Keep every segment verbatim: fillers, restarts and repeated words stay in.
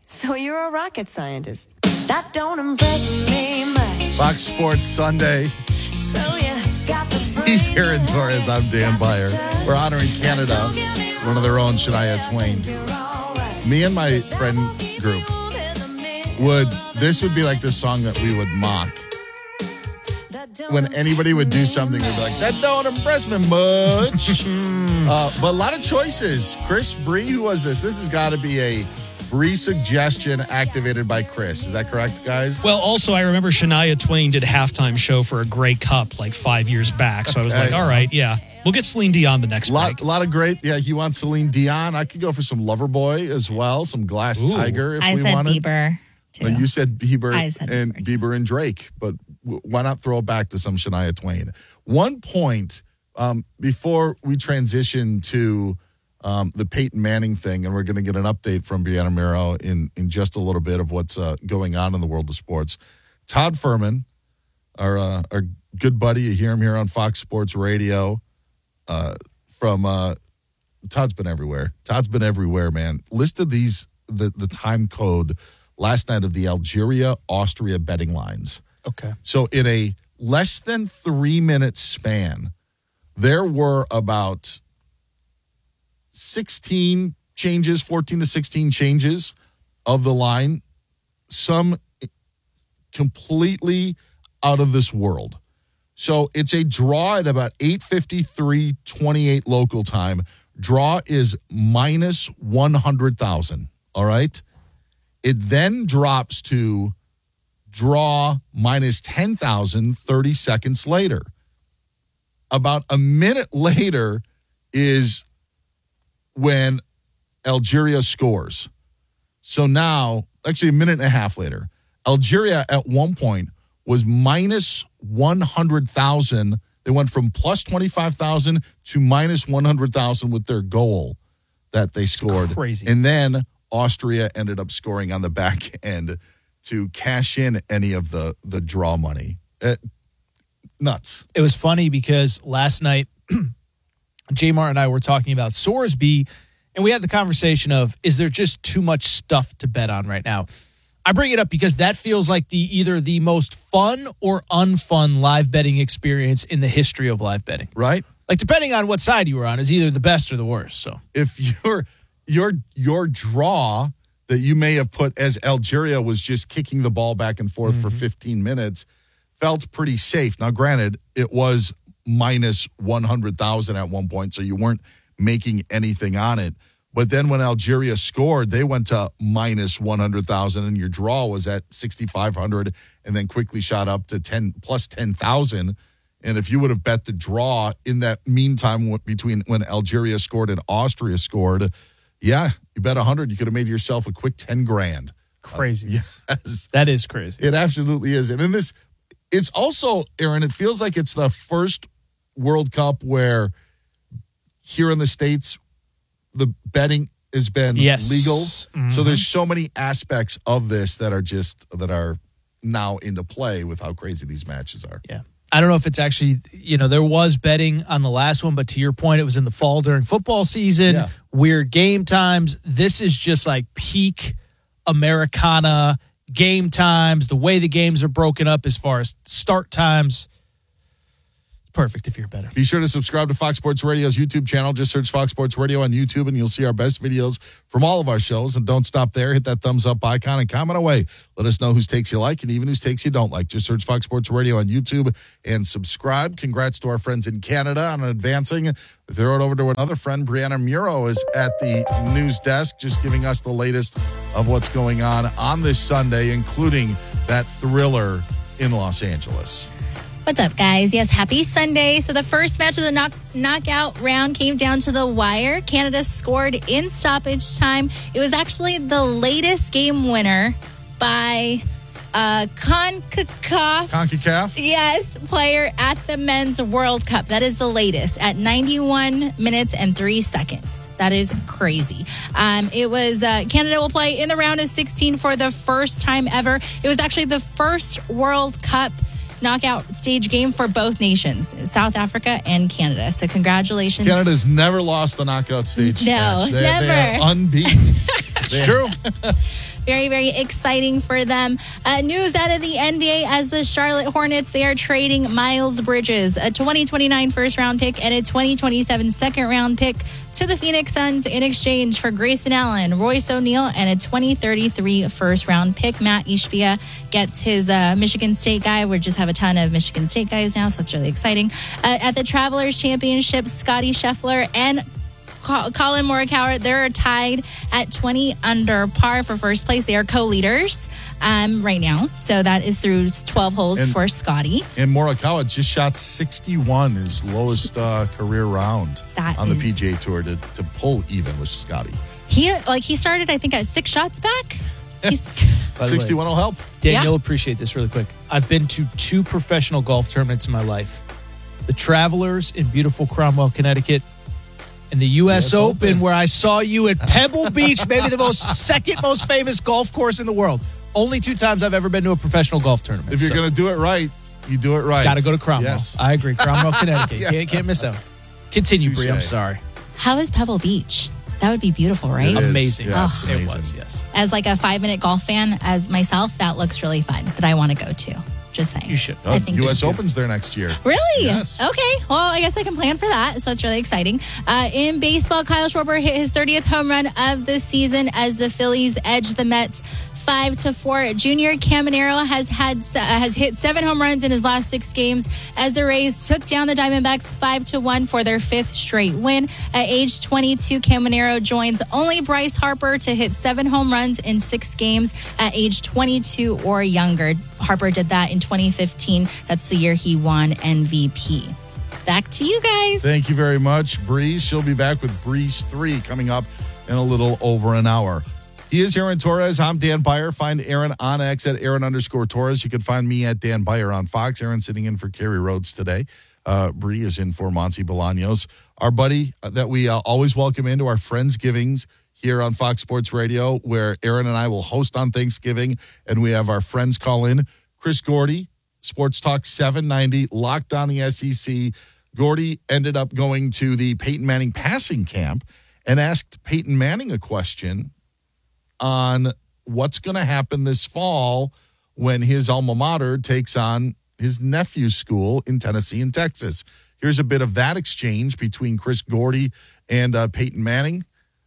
So you're a rocket scientist. That don't impress me much. Fox Sports Sunday. So you got the He's Aaron Torres. I'm Dan Byer. We're honoring Canada, one of their own, Shania Twain. Me and my friend group would, this would be like the song that we would mock. When anybody would do something, we'd be like, that don't impress me much. uh, but a lot of choices. Chris Bree, who was this? This has got to be a Bree suggestion activated by Chris. Is that correct, guys? Well, also, I remember Shania Twain did a halftime show for a Grey Cup like five years back. So I was like, all right, yeah. We'll get Celine Dion the next lot, break. A lot of great, yeah, he wants Celine Dion. I could go for some Loverboy as well, some Glass Ooh. Tiger if I we said wanted. Bieber, too. Well, you said Bieber I said and Bieber, Bieber and Drake, but w- why not throw it back to some Shania Twain? One point um, before we transition to um, the Peyton Manning thing, and we're going to get an update from Brianna Miro in, in just a little bit of what's uh, going on in the world of sports. Todd Furman, our uh, our good buddy, you hear him here on Fox Sports Radio. Uh, from uh, Todd's been everywhere. Todd's been everywhere, man. Listed these the the time code last night of the Algeria Austria betting lines. Okay. So in a less than three minute span, there were about sixteen changes, fourteen to sixteen changes of the line. Some completely out of this world. So it's a draw at about eight fifty-three twenty-eight local time. Draw is minus one hundred thousand. All right. It then drops to draw minus ten thousand thirty seconds later. About a minute later is when Algeria scores. So now, actually a minute and a half later, Algeria at one point was minus one hundred thousand. They went from plus twenty-five thousand to minus one hundred thousand with their goal that they scored. Crazy. And then Austria ended up scoring on the back end to cash in any of the, the draw money. Uh, nuts. It was funny because last night, J Mart and I were talking about Sorsby, and we had the conversation of, is there just too much stuff to bet on right now? I bring it up because that feels like the either the most fun or unfun live betting experience in the history of live betting. Right? Like, depending on what side you were on, is either the best or the worst. So if your your your draw that you may have put as Algeria was just kicking the ball back and forth mm-hmm. for fifteen minutes felt pretty safe. Now, granted, it was minus one hundred thousand at one point, so you weren't making anything on it. But then when Algeria scored, they went to minus one hundred thousand, and your draw was at sixty-five hundred and then quickly shot up to ten plus ten thousand. And if you would have bet the draw in that meantime between when Algeria scored and Austria scored, yeah, you bet one hundred, you could have made yourself a quick ten grand. Crazy. Uh, yes. That is crazy. It absolutely is. And in this, it's also, Aaron, it feels like it's the first World Cup where here in the States, the betting has been yes. legal. Mm-hmm. So there's so many aspects of this that are just, that are now into play with how crazy these matches are. Yeah. I don't know if it's actually, you know, there was betting on the last one, but to your point, it was in the fall during football season, Yeah. weird game times. This is just like peak Americana game times, the way the games are broken up as far as start times. Perfect if you're better. Be sure to subscribe to Fox Sports Radio's YouTube channel. Just search Fox Sports Radio on YouTube, and you'll see our best videos from all of our shows. And don't stop there. Hit that thumbs up icon and comment away. Let us know whose takes you like and even whose takes you don't like. Just search Fox Sports Radio on YouTube and subscribe. Congrats to our friends in Canada on advancing. Throw it over to another friend. Brianna Muro is at the news desk, just giving us the latest of what's going on on this Sunday, including that thriller in Los Angeles. What's up, guys? Yes, happy Sunday. So the first match of the knock, knockout round came down to the wire. Canada scored in stoppage time. It was actually the latest game winner by uh, CONCACAF. CONCACAF? Yes, player at the Men's World Cup. That is the latest at ninety-one minutes and three seconds. That is crazy. Um, it was uh, Canada will play in the round of sixteen for the first time ever. It was actually the first World Cup knockout stage game for both nations, South Africa and Canada. So congratulations. Canada's never lost the knockout stage No, match. They, never. They are unbeaten. It's true. Very, very exciting for them. Uh, news out of the N B A as the Charlotte Hornets, they are trading Miles Bridges, a twenty twenty-nine first-round pick and a twenty twenty-seven second-round pick to the Phoenix Suns in exchange for Grayson Allen, Royce O'Neal, and a twenty thirty-three first-round pick. Matt Ishbia gets his uh, Michigan State guy. We just have a ton of Michigan State guys now, so it's really exciting. Uh, at the Travelers Championship, Scotty Scheffler and Colin Morikawa, they're tied at twenty under par for first place. They are co-leaders um, right now. So that is through twelve holes and, for Scotty. And Morikawa just shot sixty-one, his lowest uh, career round that on is, the P G A Tour to, to pull even with Scotty. He like he started, I think, at six shots back. He's sixty-one will help. Dan, Yeah. you'll appreciate this really quick. I've been to two professional golf tournaments in my life. The Travelers in beautiful Cromwell, Connecticut, and the U S, U S Open, Open, where I saw you at Pebble Beach, maybe the most second most famous golf course in the world. Only two times I've ever been to a professional golf tournament. If you're so. going to do it right, you do it right. Got to go to Cromwell. Yes. I agree. Cromwell, Connecticut. yeah. can't, can't miss that one. Continue, Bree. I'm sorry. How is Pebble Beach? That would be beautiful, right? It is. Amazing. Yeah, it's oh, amazing. It was, yes. As like a five-minute golf fan, as myself, that looks really fun that I want to go to. Just saying. You should. Oh, I think U S it's Open's there next year. Really? Yes. Okay. Well, I guess I can plan for that. So it's really exciting. Uh, in baseball, Kyle Schwarber hit his thirtieth home run of the season as the Phillies edged the Mets five to four. Junior Caminero has had uh, has hit seven home runs in his last six games as the Rays took down the Diamondbacks five to one for their fifth straight win. At age twenty-two, Caminero joins only Bryce Harper to hit seven home runs in six games at age twenty-two or younger. Harper did that in twenty fifteen. That's the year he won M V P. Back to you guys. Thank you very much, Bree. She'll be back with Breeze three coming up in a little over an hour. He is Aaron Torres. I'm Dan Beyer. Find Aaron on X at Aaron underscore Torres. You can find me at Dan Beyer on Fox. Aaron sitting in for Kerry Rhodes today. Uh, Bree is in for Monty Bolaños. Our buddy that we uh, always welcome into our Friendsgivings here on Fox Sports Radio, where Aaron and I will host on Thanksgiving, and we have our friends call in. Chris Gordy, Sports Talk seven ninety, locked on the S E C. Gordy ended up going to the Peyton Manning passing camp and asked Peyton Manning a question on what's going to happen this fall when his alma mater takes on his nephew's school in Tennessee and Texas. Here's a bit of that exchange between Chris Gordy and uh, Peyton Manning.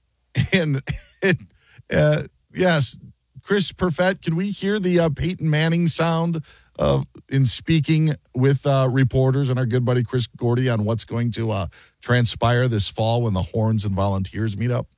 And it, uh, yes, Chris Perfett, can we hear the uh, Peyton Manning sound uh, in speaking with uh, reporters and our good buddy Chris Gordy on what's going to uh, transpire this fall when the Horns and Volunteers meet up?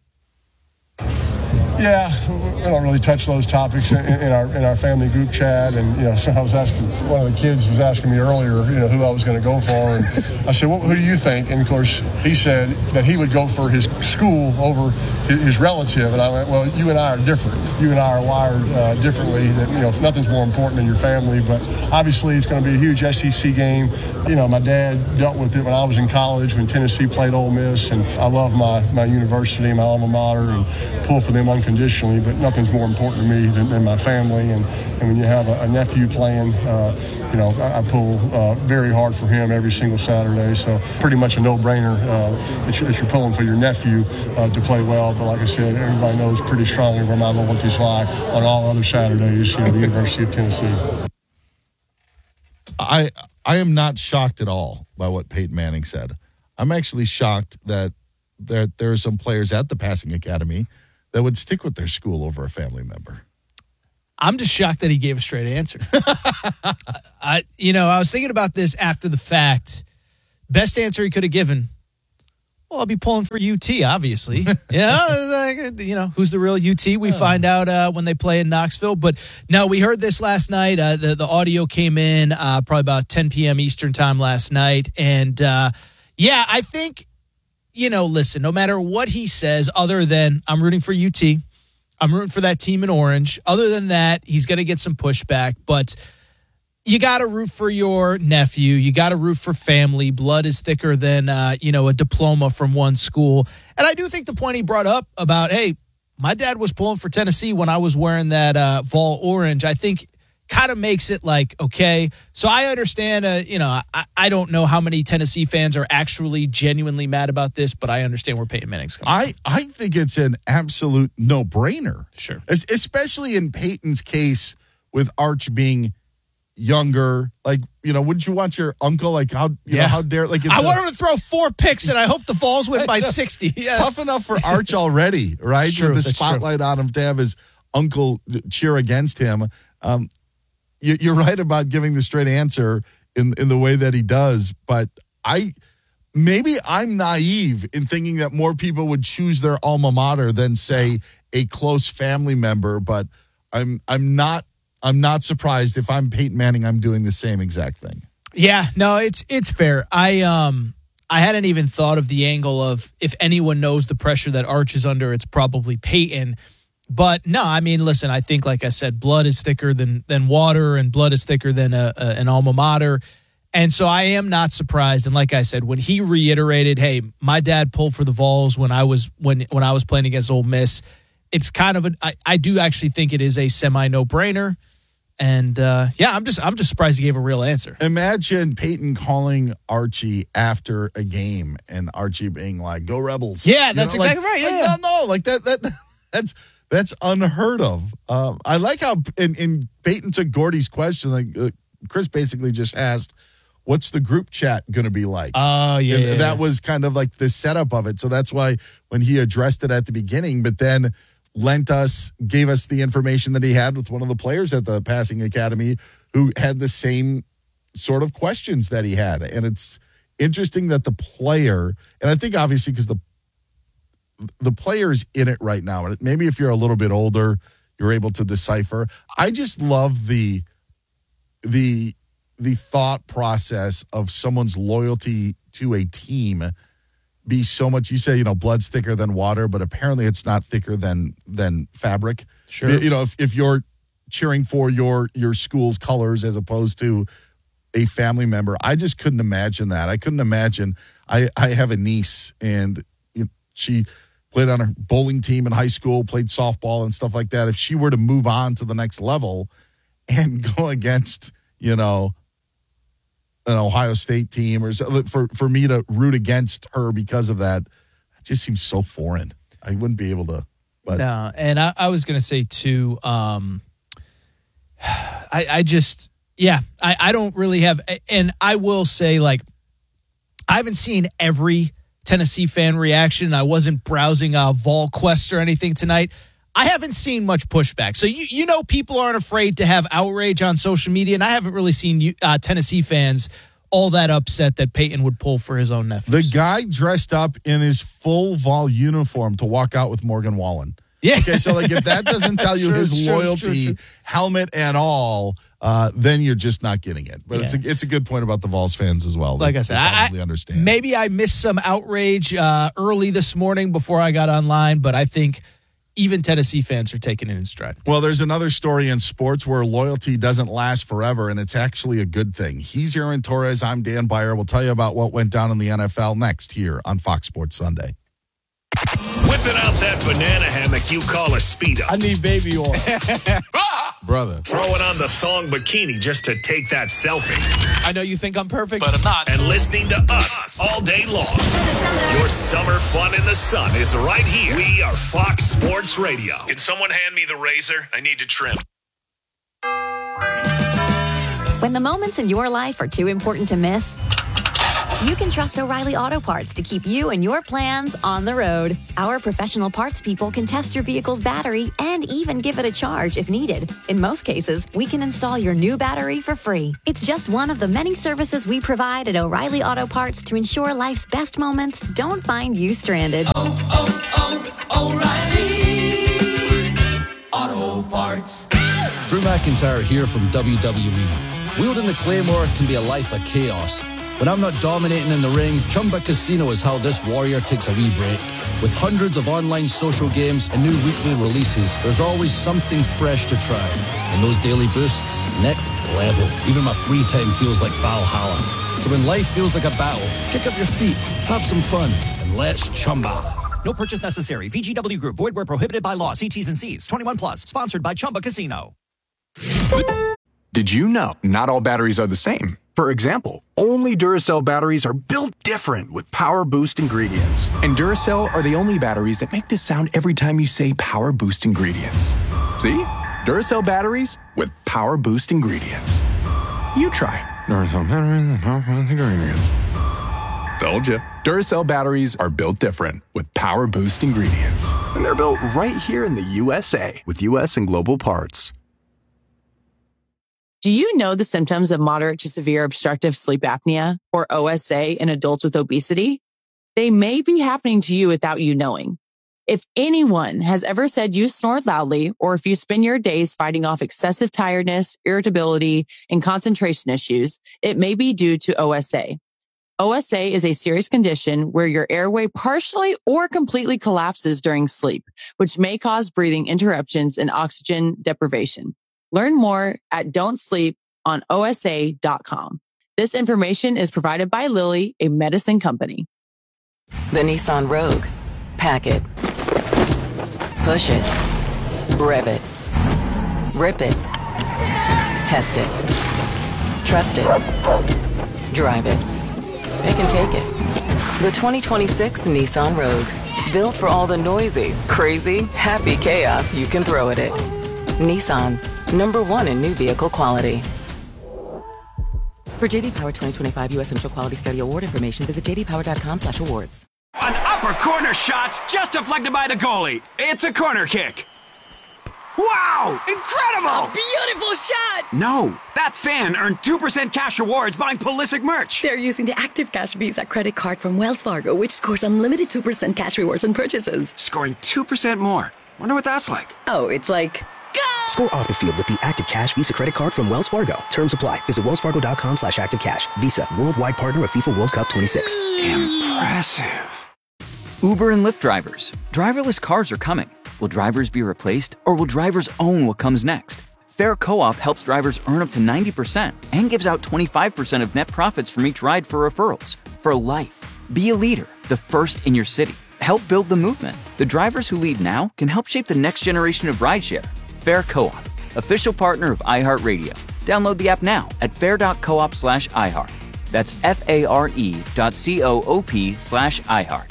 Yeah, we don't really touch those topics in, in our in our family group chat. And, you know, so I was asking, one of the kids was asking me earlier, you know, who I was going to go for. And I said, well, who do you think? And, of course, he said that he would go for his school over his, his relative. And I went, well, you and I are different. You and I are wired uh, differently. That, you know, nothing's more important than your family. But obviously it's going to be a huge S E C game. You know, my dad dealt with it when I was in college when Tennessee played Ole Miss. And I love my, my university, my alma mater, and pull for them unconditionally, but nothing's more important to me than, than my family. And, and when you have a, a nephew playing, uh, you know, I, I pull uh, very hard for him every single Saturday. So pretty much a no-brainer uh, that, you, that you're pulling for your nephew uh, to play well. But like I said, everybody knows pretty strongly where my loyalties lie on all other Saturdays, you know, the University of Tennessee. I I am not shocked at all by what Peyton Manning said. I'm actually shocked that there there are some players at the passing academy that would stick with their school over a family member. I'm just shocked that he gave a straight answer. I, you know, I was thinking about this after the fact. Best answer he could have given. Well, I'll be pulling for U T, obviously. yeah, like, you know, who's the real U T? We oh. find out uh, when they play in Knoxville. But no, we heard this last night. Uh, the the audio came in uh, probably about ten p.m. Eastern time last night, and uh, yeah, I think. You know, listen, no matter what he says, other than I'm rooting for U T, I'm rooting for that team in orange. Other than that, he's going to get some pushback. But you got to root for your nephew. You got to root for family. Blood is thicker than, uh, you know, a diploma from one school. And I do think the point he brought up about, hey, my dad was pulling for Tennessee when I was wearing that uh, Vol orange. I think kind of makes it like, okay. So I understand, uh, you know, I, I don't know how many Tennessee fans are actually genuinely mad about this, but I understand where Peyton Manning's coming I, from. I think it's an absolute no-brainer. Sure. Es- especially in Peyton's case with Arch being younger. Like, you know, wouldn't you want your uncle, like, how, you Yeah. know, how dare, like, it's I a- want him to throw four picks, and I hope the Vols win by sixty. It's Yeah. tough enough for Arch already, right? It's true, With the that's true. spotlight on him to have his uncle cheer against him. Um, you, you're right about giving the straight answer in, in the way that he does, but I maybe I'm naive in thinking that more people would choose their alma mater than, say, a close family member. But I'm I'm not I'm not surprised if I'm Peyton Manning. I'm doing the same exact thing. Yeah, no, it's it's fair. I um I hadn't even thought of the angle of if anyone knows the pressure that Arch is under, it's probably Peyton. But no, I mean, listen, I think, like I said, blood is thicker than than water, and blood is thicker than a, a, an alma mater. And so I am not surprised. And like I said, when he reiterated, "Hey, my dad pulled for the Vols when I was when when I was playing against Ole Miss," it's kind of a. I, I do actually think it is a semi no brainer. And uh, yeah, I'm just I'm just surprised he gave a real answer. Imagine Peyton calling Archie after a game and Archie being like, "Go Rebels!" Yeah, You that's know, like- exactly right. Yeah, like, yeah. no, no, like that. That that's that's unheard of. Um, I like how in, in Peyton took Gordy's question. Like uh, Chris basically just asked, "What's the group chat going to be like?" Oh, yeah, And yeah, that yeah. was kind of like the setup of it. So that's why when he addressed it at the beginning, but then lent us, gave us the information that he had with one of the players at the passing academy who had the same sort of questions that he had. And it's interesting that the player, and I think obviously because the the player's in it right now, and maybe if you're a little bit older, you're able to decipher. I just love the the the thought process of someone's loyalty to a team be so much. You say, you know, blood's thicker than water, but apparently it's not thicker than than fabric. Sure. You know, if, if you're cheering for your your school's colors as opposed to a family member, I just couldn't imagine that. I couldn't imagine. I, I have a niece, and you know, she played on a bowling team in high school, played softball and stuff like that. If she were to move on to the next level and go against, you know, an Ohio State team, or so, for for me to root against her because of that, it just seems so foreign. I wouldn't be able to. But No, and I, I was going to say too. Um, I, I just, yeah, I, I don't really have, and I will say, like, I haven't seen every Tennessee fan reaction. I wasn't browsing uh, VolQuest or anything tonight. I haven't seen much pushback. So, you you know, people aren't afraid to have outrage on social media, and I haven't really seen uh, Tennessee fans all that upset that Peyton would pull for his own nephew. the guy dressed up in his full Vol uniform to walk out with Morgan Wallen. Yeah. Okay, so like if that doesn't tell you Sure, his sure, loyalty, sure, sure. helmet and all, uh, then you're just not getting it. But it's a Yeah. it's a good point about the Vols fans as well. Like They- I said, they I, probably I understand. Maybe I missed some outrage uh, early this morning before I got online, but I think even Tennessee fans are taking it in stride. Well, there's another story in sports where loyalty doesn't last forever, and it's actually a good thing. He's Aaron Torres. I'm Dan Byer. We'll tell you about what went down in the N F L next here on Fox Sports Sunday. Whipping out that banana hammock you call a Speedo. I need baby oil. Brother. Throwing on the thong bikini just to take that selfie. I know you think I'm perfect. But I'm not. And listening to us all day long. Your summer fun in the sun is right here. We are Fox Sports Radio. Can someone hand me the razor? I need to trim. When the moments in your life are too important to miss, you can trust O'Reilly Auto Parts to keep you and your plans on the road. Our professional parts people can test your vehicle's battery and even give it a charge if needed. In most cases, we can install your new battery for free. It's just one of the many services we provide at O'Reilly Auto Parts to ensure life's best moments don't find you stranded. Oh, oh, O'Reilly Auto Parts. Drew McIntyre here from W W E. Wielding the Claymore can be a life of chaos. When I'm not dominating in the ring, Chumba Casino is how this warrior takes a wee break. With hundreds of online social games and new weekly releases, there's always something fresh to try. And those daily boosts, next level. Even my free time feels like Valhalla. So when life feels like a battle, kick up your feet, have some fun, and let's Chumba. No purchase necessary. V G W Group. Void where prohibited by law. See T's and C's. twenty-one plus. Sponsored by Chumba Casino. Did you know not all batteries are the same? For example, only Duracell batteries are built different with Power Boost ingredients. And Duracell are the only batteries that make this sound every time you say Power Boost ingredients. See? Duracell batteries with Power Boost ingredients. You try. Duracell batteries with Power Boost ingredients. Told you. Duracell batteries are built different with Power Boost ingredients. And they're built right here in the U S A with U S and global parts. Do you know the symptoms of moderate to severe obstructive sleep apnea, or O S A, in adults with obesity? They may be happening to you without you knowing. If anyone has ever said you snore loudly, or if you spend your days fighting off excessive tiredness, irritability, and concentration issues, it may be due to O S A. O S A is a serious condition where your airway partially or completely collapses during sleep, which may cause breathing interruptions and oxygen deprivation. Learn more at don't sleep on O S A dot com. This information is provided by Lilly, a medicine company. The Nissan Rogue. Pack it. Push it. Rev it. Rip it. Test it. Trust it. Drive it. It can take it. The twenty twenty-six Nissan Rogue. Built for all the noisy, crazy, happy chaos you can throw at it. Nissan. Number one in new vehicle quality. For J D Power twenty twenty-five U S Central Quality Study Award information, visit j d power dot com slash awards. An upper corner shot's just deflected by the goalie. It's a corner kick. Wow! Incredible! A beautiful shot! No, that fan earned two percent cash rewards buying Pulisic merch. They're using the Active Cash Visa credit card from Wells Fargo, which scores unlimited two percent cash rewards on purchases. Scoring two percent more. Wonder what that's like. Oh, it's like... Score off the field with the Active Cash Visa credit card from Wells Fargo. Terms apply. Visit wells fargo dot com slash active cash. Visa, worldwide partner of FIFA World Cup twenty-six. Impressive. Uber and Lyft drivers. Driverless cars are coming. Will drivers be replaced, or will drivers own what comes next? Fair Co-op helps drivers earn up to ninety percent and gives out twenty-five percent of net profits from each ride for referrals. For life. Be a leader, the first in your city. Help build the movement. The drivers who lead now can help shape the next generation of rideshare. Fair Co-op, official partner of iHeartRadio. Download the app now at fair dot coop slash iHeart. That's F-A-R-E dot C-O-O-P slash iHeart.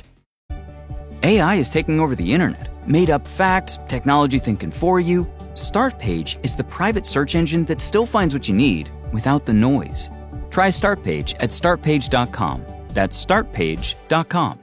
A I is taking over the internet. Made up facts, technology thinking for you. Startpage is the private search engine that still finds what you need without the noise. Try Startpage at start page dot com. That's start page dot com.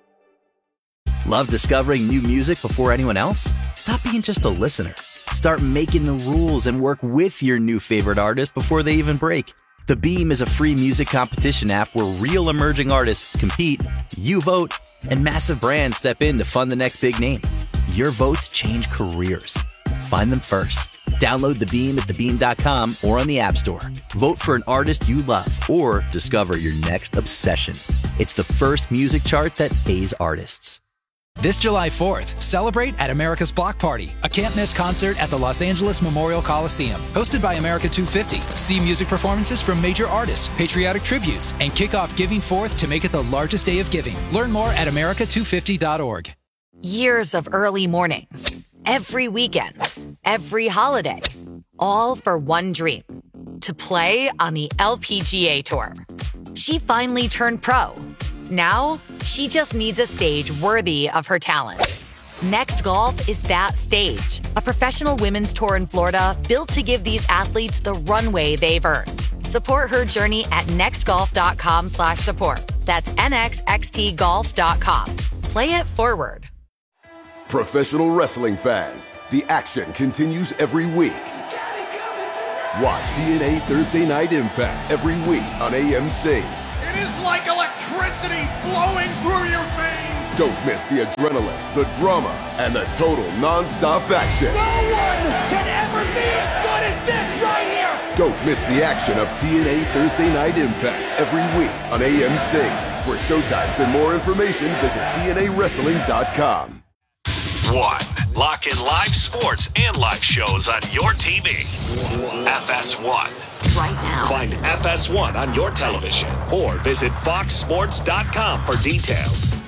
Love discovering new music before anyone else? Stop being just a listener. Start making the rules and work with your new favorite artist before they even break. The Beam is a free music competition app where real emerging artists compete, you vote, and massive brands step in to fund the next big name. Your votes change careers. Find them first. Download The Beam at the beam dot com or on the App Store. Vote for an artist you love or discover your next obsession. It's the first music chart that pays artists. This July fourth, celebrate at America's Block Party, a can't-miss concert at the Los Angeles Memorial Coliseum. Hosted by America two fifty. See music performances from major artists, patriotic tributes, and kick off Giving Forth to make it the largest day of giving. Learn more at america two fifty dot org. Years of early mornings, every weekend, every holiday, all for one dream, to play on the L P G A Tour. She finally turned pro. Now, she just needs a stage worthy of her talent. Next Golf is that stage. A professional women's tour in Florida built to give these athletes the runway they've earned. Support her journey at nextgolf.com slash support. That's N X X T golf dot com. Play it forward. Professional wrestling fans, the action continues every week. Watch T N A Thursday Night Impact every week on A M C. It is like electricity flowing through your veins. Don't miss the adrenaline, the drama, and the total non-stop action. No one can ever be as good as this right here. Don't miss the action of T N A Thursday Night Impact every week on A M C. For showtimes and more information, visit T N A wrestling dot com. One. Lock in live sports and live shows on your T V. F S one. Right now. Find F S one on your television or visit fox sports dot com for details.